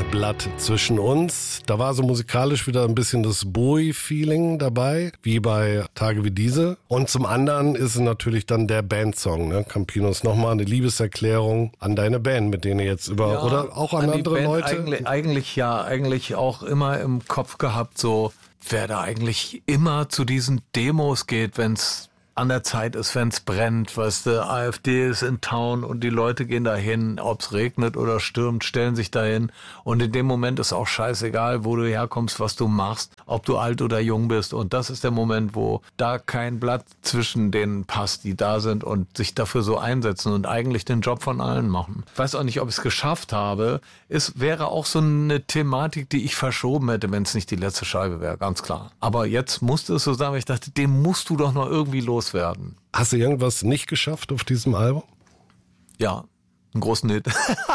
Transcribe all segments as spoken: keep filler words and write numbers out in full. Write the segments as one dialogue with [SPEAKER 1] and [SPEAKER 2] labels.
[SPEAKER 1] Blatt zwischen uns. Da war so musikalisch wieder ein bisschen das Bowie-Feeling dabei, wie bei Tage wie diese. Und zum anderen ist es natürlich dann der Bandsong, ne? Campinos, nochmal eine Liebeserklärung an deine Band, mit denen ihr jetzt über, ja, oder auch an, an andere Band Leute?
[SPEAKER 2] Eigentlich, eigentlich ja, eigentlich auch immer im Kopf gehabt, so, wer da eigentlich immer zu diesen Demos geht, wenn's an der Zeit ist, wenn's brennt, weißt du, AfD ist in Town und die Leute gehen dahin, ob's regnet oder stürmt, stellen sich dahin und in dem Moment ist auch scheißegal, wo du herkommst, was du machst, ob du alt oder jung bist und das ist der Moment, wo da kein Blatt zwischen denen passt, die da sind und sich dafür so einsetzen und eigentlich den Job von allen machen. Ich weiß auch nicht, ob ich es geschafft habe. Es wäre auch so eine Thematik, die ich verschoben hätte, wenn es nicht die letzte Scheibe wäre, ganz klar. Aber jetzt musste es so sein, weil ich dachte, dem musst du doch noch irgendwie los werden.
[SPEAKER 1] Hast du irgendwas nicht geschafft auf diesem Album?
[SPEAKER 2] Ja, einen großen Hit.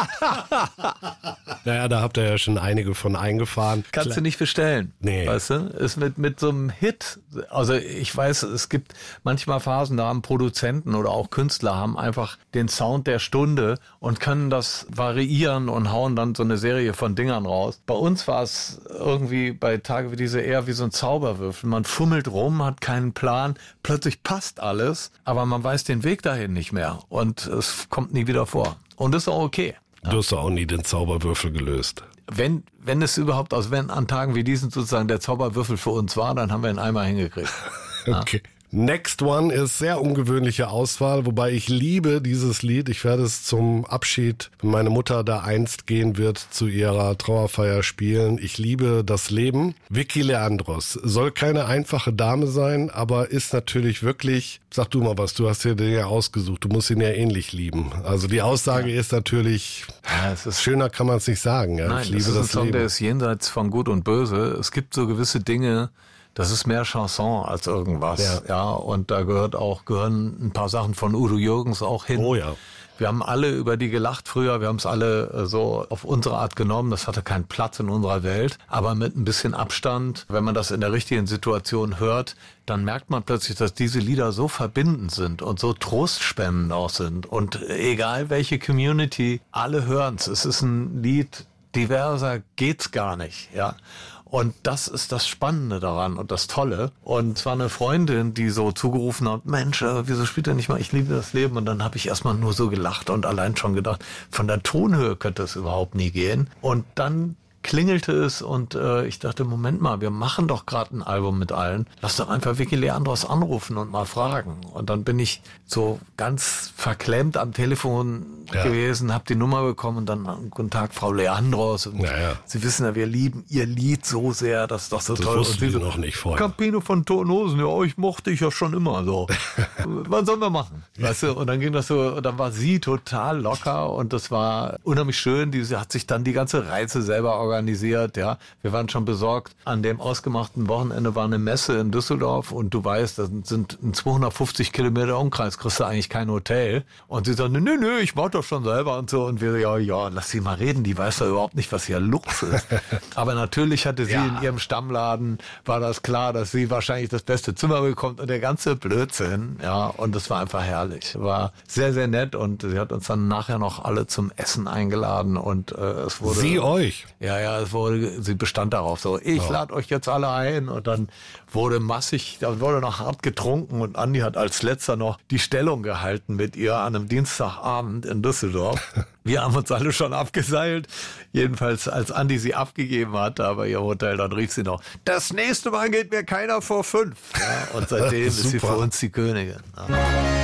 [SPEAKER 1] Naja, da habt ihr ja schon einige von eingefahren.
[SPEAKER 2] Kannst
[SPEAKER 1] Klar.
[SPEAKER 2] du nicht bestellen.
[SPEAKER 1] Nee.
[SPEAKER 2] Weißt du? Ist mit, mit so einem Hit, also ich weiß, es gibt manchmal Phasen, da haben Produzenten oder auch Künstler haben einfach den Sound der Stunde und können das variieren und hauen dann so eine Serie von Dingern raus. Bei uns war es irgendwie bei Tage wie diese eher wie so ein Zauberwürfel. Man fummelt rum, hat keinen Plan, plötzlich passt alles, aber man weiß den Weg dahin nicht mehr und es kommt nie wieder vor. Und das ist auch okay.
[SPEAKER 1] Du hast auch nie den Zauberwürfel gelöst.
[SPEAKER 2] Wenn, wenn es überhaupt, also wenn an Tagen wie diesen sozusagen der Zauberwürfel für uns war, dann haben wir ihn einmal hingekriegt.
[SPEAKER 1] Okay. Ja. Next One ist sehr ungewöhnliche Auswahl, wobei ich liebe dieses Lied. Ich werde es zum Abschied, wenn meine Mutter da einst gehen wird, zu ihrer Trauerfeier spielen. Ich liebe das Leben. Vicky Leandros soll keine einfache Dame sein, aber ist natürlich wirklich, sag du mal was, du hast dir den ja ausgesucht, du musst ihn ja ähnlich lieben. Also die Aussage ja. ist natürlich,
[SPEAKER 2] ja, es ist,
[SPEAKER 1] schöner kann man es nicht sagen. Ja?
[SPEAKER 2] Nein,
[SPEAKER 1] ich liebe
[SPEAKER 2] das ist ein
[SPEAKER 1] das
[SPEAKER 2] Song,
[SPEAKER 1] Leben.
[SPEAKER 2] Der ist jenseits von Gut und Böse. Es gibt so gewisse Dinge, das ist mehr Chanson als irgendwas. Ja. ja, und da gehört auch, gehören ein paar Sachen von Udo Jürgens auch hin.
[SPEAKER 1] Oh ja.
[SPEAKER 2] Wir haben alle über die gelacht früher, wir haben es alle so auf unsere Art genommen, das hatte keinen Platz in unserer Welt, aber mit ein bisschen Abstand, wenn man das in der richtigen Situation hört, dann merkt man plötzlich, dass diese Lieder so verbindend sind und so trostspendend auch sind und egal welche Community, alle hören's. Es ist ein Lied, diverser geht's gar nicht, ja. Und das ist das Spannende daran und das Tolle. Und es war eine Freundin, die so zugerufen hat, Mensch, wieso spielt er nicht mal Ich liebe das Leben? Und dann habe ich erstmal nur so gelacht und allein schon gedacht, von der Tonhöhe könnte es überhaupt nie gehen. Und dann klingelte es und äh, ich dachte, Moment mal, wir machen doch gerade ein Album mit allen. Lass doch einfach Vicky Leandros anrufen und mal fragen. Und dann bin ich so ganz verklemmt am Telefon ja. gewesen, habe die Nummer bekommen und dann, guten Tag, Frau Leandros. Und
[SPEAKER 1] ja, ja.
[SPEAKER 2] Sie wissen ja, wir lieben Ihr Lied so sehr, das ist doch so
[SPEAKER 1] das
[SPEAKER 2] toll.
[SPEAKER 1] Das
[SPEAKER 2] wussten
[SPEAKER 1] Sie noch nicht vorher.
[SPEAKER 2] Campino von Toten ja, euch mochte ich ja schon immer so. Was sollen wir machen? Weißt du, und dann ging das so, und dann war sie total locker und das war unheimlich schön. Die, sie hat sich dann die ganze Reise selber organisiert. organisiert, ja. Wir waren schon besorgt. An dem ausgemachten Wochenende war eine Messe in Düsseldorf und du weißt, das sind in zweihundertfünfzig Kilometer Umkreis, kriegst du eigentlich kein Hotel. Und sie sagte, nö, nö, ich mach doch schon selber und so. Und wir, ja, ja, lass sie mal reden, die weiß doch überhaupt nicht, was hier los ist. Aber natürlich hatte sie ja. in ihrem Stammladen, war das klar, dass sie wahrscheinlich das beste Zimmer bekommt und der ganze Blödsinn, ja. Und das war einfach herrlich. War sehr, sehr nett und sie hat uns dann nachher noch alle zum Essen eingeladen und äh, es wurde...
[SPEAKER 1] Sie euch?
[SPEAKER 2] Ja, ja, es wurde, sie bestand darauf so, ich oh. lade euch jetzt alle ein und dann wurde massig, da wurde noch hart getrunken und Andi hat als letzter noch die Stellung gehalten mit ihr an einem Dienstagabend in Düsseldorf. Wir haben uns alle schon abgeseilt. Jedenfalls, als Andi sie abgegeben hat, da bei ihrem Hotel, dann rief sie noch, das nächste Mal geht mir keiner vor fünf. Ja, und seitdem ist sie für uns die Königin. Ja.